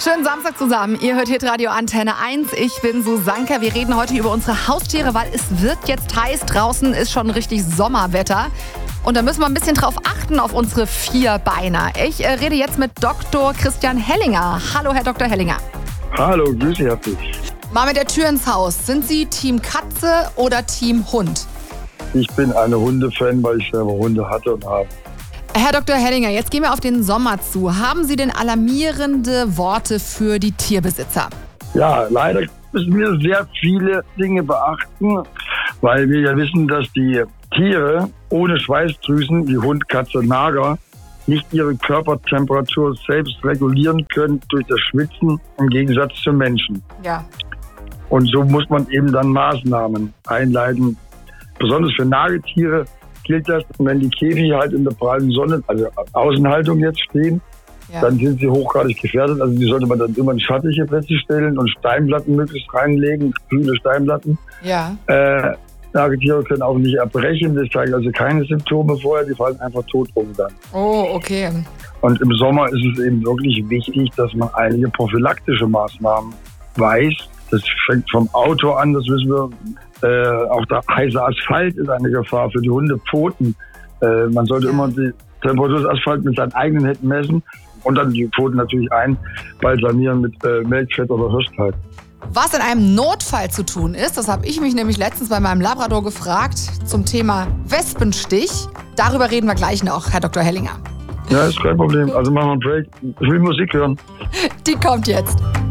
Schönen Samstag zusammen. Ihr hört Hitradio Antenne 1. Ich bin Susanka. Wir reden heute über unsere Haustiere, weil es wird jetzt heiß. Draußen ist schon richtig Sommerwetter. Und da müssen wir ein bisschen drauf achten auf unsere Vierbeiner. Ich rede jetzt mit Dr. Christian Hellinger. Hallo, Herr Dr. Hellinger. Hallo, grüß Sie herzlich. Mal mit der Tür ins Haus. Sind Sie Team Katze oder Team Hund? Ich bin eine Hundefan, weil ich selber Hunde hatte und habe. Herr Dr. Hellinger, jetzt gehen wir auf den Sommer zu. Haben Sie denn alarmierende Worte für die Tierbesitzer? Ja, leider müssen wir sehr viele Dinge beachten, weil wir ja wissen, dass die Tiere ohne Schweißdrüsen, wie Hund, Katze, Nager, nicht ihre Körpertemperatur selbst regulieren können durch das Schwitzen im Gegensatz zum Menschen. Ja. Und so muss man eben dann Maßnahmen einleiten. Besonders für Nagetiere gilt das, wenn die Käfige halt in der prallen Sonne, also Außenhaltung jetzt stehen, dann sind sie hochgradig gefährdet. Also die sollte man dann immer in schattige Plätze stellen und Steinplatten möglichst reinlegen, kühle Steinplatten. Ja. Nagetiere können auch nicht erbrechen, das zeigen also keine Symptome vorher, die fallen einfach tot um dann. Oh, okay. Und im Sommer ist es eben wirklich wichtig, dass man einige prophylaktische Maßnahmen weiß. Das fängt vom Auto an, das wissen wir. Auch der heiße Asphalt ist eine Gefahr für die Hundepfoten. Man sollte immer die Temperatur des Asphalt mit seinen eigenen Händen messen und dann die Pfoten natürlich einbalsamieren mit Melkfett oder Hirschkalk. Was in einem Notfall zu tun ist, das habe ich mich nämlich letztens bei meinem Labrador gefragt zum Thema Wespenstich. Darüber reden wir gleich noch, Herr Dr. Hellinger. Ja, ist kein Problem. Also machen wir einen Break. Ich will Musik hören. Die kommt jetzt.